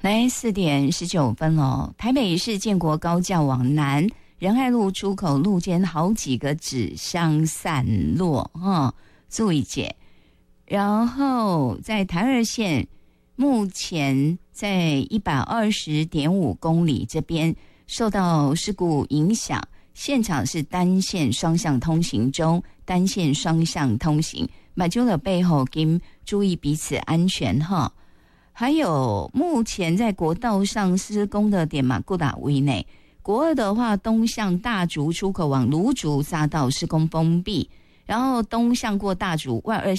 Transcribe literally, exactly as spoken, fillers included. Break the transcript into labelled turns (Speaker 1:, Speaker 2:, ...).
Speaker 1: 来四点十九分哦，台北市建国高架往南仁爱路出口路间好几个纸箱散落哈，注意解。然后在台二线，目前在一百二十点五公里这边受到事故影响，现场是单线双向通行中，单线双向通行，买酒的背后跟注意彼此安全哈。还有目前在国道上施工的点马固打围内，国二的话东向大竹出口往芦竹匝道施工封闭，然后东向过大竹外二